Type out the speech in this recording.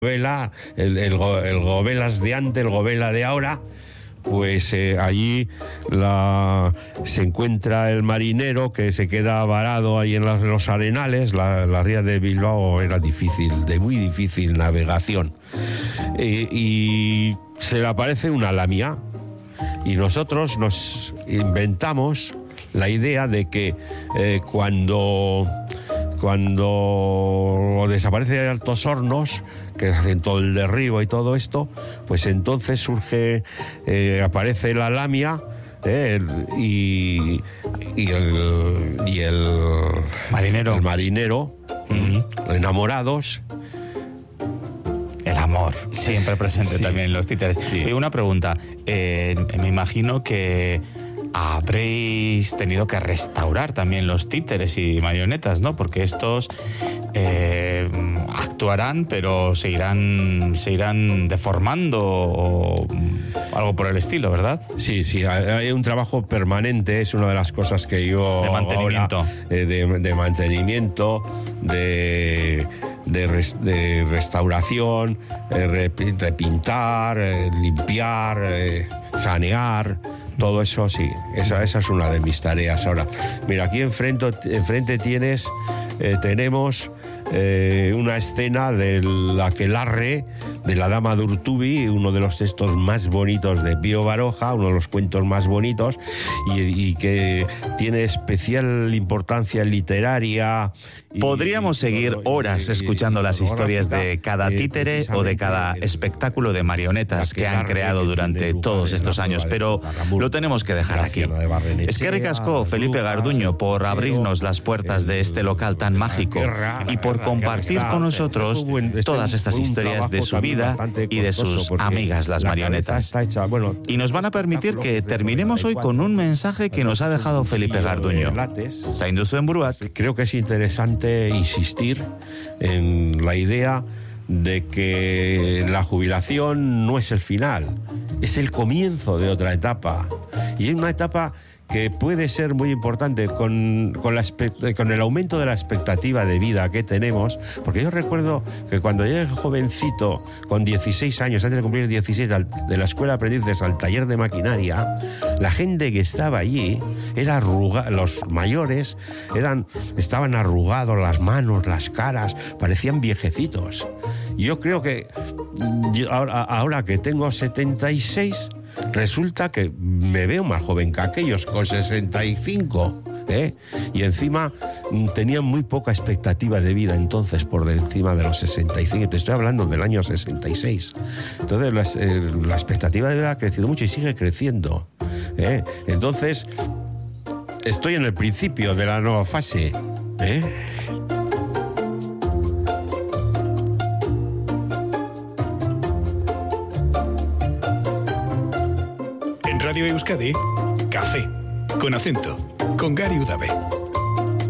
Gobela, el Gobelas de antes, el Gobela de ahora, pues allí se encuentra el marinero que se queda varado ahí en los arenales. La ría de Bilbao era muy difícil navegación, y se le aparece una lamia, y nosotros nos inventamos la idea de que cuando desaparece Altos Hornos, que hacen todo el derribo y todo esto, pues entonces aparece la lamia, y el marinero, enamorados. El amor, siempre presente también en los títeres. Sí. Una pregunta, me imagino que habréis tenido que restaurar también los títeres y marionetas, ¿no? Porque estos actuarán, pero se irán deformando o algo por el estilo, ¿verdad? Sí, hay un trabajo permanente, es una de las cosas que yo de mantenimiento hago ahora, de mantenimiento, de restauración, repintar, limpiar, sanear. Todo eso, sí, esa es una de mis tareas. Ahora, mira, aquí enfrente tenemos una escena del aquelarre de la Dama de Urtubi, uno de los textos más bonitos de Pío Baroja, uno de los cuentos más bonitos, y que tiene especial importancia literaria. Podríamos seguir horas escuchando las historias de cada títere o de cada espectáculo de marionetas que han creado durante todos estos años, pero lo tenemos que dejar aquí. Eskerrik asko, Felipe Garduño, por abrirnos las puertas de este local tan mágico y por compartir con nosotros todas estas historias de su vida y de sus amigas las marionetas. Y nos van a permitir que terminemos hoy con un mensaje que nos ha dejado Felipe Garduño. Zaindu zuen buruak. Creo que es interesante insistir en la idea de que la jubilación no es el final, es el comienzo de otra etapa, y es una etapa que puede ser muy importante con el aumento de la expectativa de vida que tenemos, porque yo recuerdo que cuando llegué jovencito, con 16 años, antes de cumplir 16, de la escuela de aprendices al taller de maquinaria, la gente que estaba allí era arrugada, los mayores estaban arrugados, las manos, las caras, parecían viejecitos. Yo creo que ahora que tengo 76, resulta que me veo más joven que aquellos con 65, y encima tenía muy poca expectativa de vida entonces por encima de los 65. Te estoy hablando del año 66. Entonces la expectativa de vida ha crecido mucho y sigue creciendo, Entonces estoy en el principio de la nueva fase, Radio Euskadi, Café, con acento, con Gary Udave.